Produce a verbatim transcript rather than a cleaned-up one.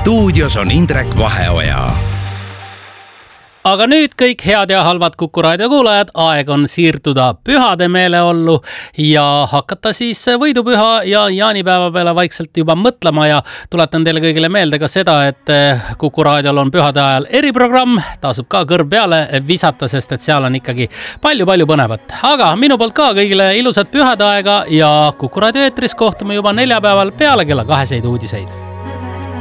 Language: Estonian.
stuudios on Indrek Vaheoja. Aga nüüd kõik head ja halvad Kuku Raadio kuulajad, aeg on siirtuda pühade meeleollu ja hakata siis võidupüha ja jaanipäeva peale vaikselt juba mõtlema ja tuletan teile kõigile meelde ka seda, et Kuku Raadiol on pühade ajal eriprogramm, tasub ka kõrv peale visata, sest et seal on ikkagi palju-palju põnevat. Aga minu poolt ka kõigile ilusat pühade aega ja Kuku Raadio eetris kohtume juba neljapäeval peale kella kaheseid uudiseid.